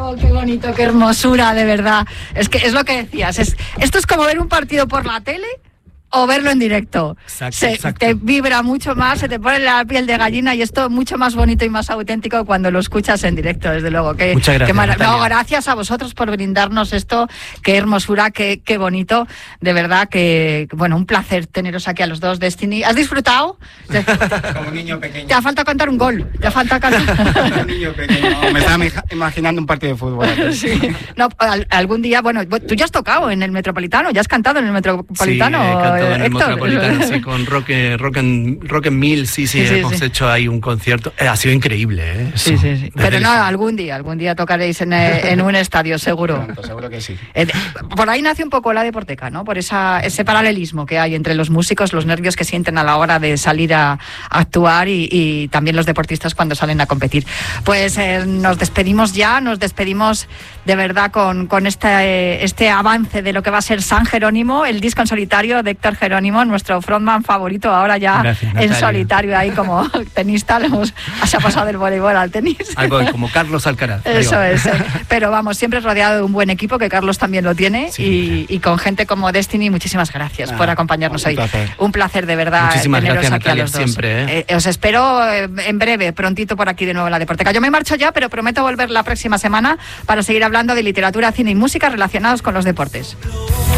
qué bonito, qué hermosura, de verdad. Es que es lo que decías, esto es como ver un partido por la tele o verlo en directo. Exacto. Te vibra mucho más, se te pone la piel de gallina y esto mucho más bonito y más auténtico cuando lo escuchas en directo, desde luego. Muchas gracias, no, gracias a vosotros por brindarnos esto, qué hermosura, qué bonito, de verdad que, bueno, un placer teneros aquí a los dos, Destiny. ¿Has disfrutado? Como un niño pequeño. Te ha faltado cantar un gol, te ha faltado cantar... Como un niño pequeño. Me estaba imaginando un partido de fútbol. Sí. No, algún día, bueno, tú ya has tocado en el Metropolitano, ya has cantado en el Metropolitano. Sí, he cantado en el Héctor. Metropolitano, sí, con Rock and Mill, sí, hemos hecho ahí un concierto. Ha sido increíble, ¿eh? Sí. Pero no, algún día tocaréis en un estadio, seguro. Pronto, seguro que sí. Por ahí nace un poco la Deporteca, ¿no? Por ese paralelismo que hay entre los músicos, los nervios que sienten a la hora de salir a actuar y también los deportistas cuando salen a competir. Pues nos despedimos de verdad con este avance de lo que va a ser San Jerónimo, el disco en solitario de Héctor Jerónimo, nuestro frontman favorito ahora ya. Gracias, en solitario ahí como tenista, se ha pasado del voleibol al tenis. Algo como Carlos Alcaraz. Eso es. Pero vamos, siempre rodeado de un buen equipo, que Carlos también lo tiene, sí, y con gente como Destiny. Muchísimas gracias por acompañarnos hoy. Un placer, de verdad. Muchísimas gracias, aquí Natalia, a los dos. siempre. Os espero en breve, prontito por aquí de nuevo en la Deporteca. Yo me marcho ya, pero prometo volver la próxima semana para seguir hablando de literatura, cine y música relacionados con los deportes.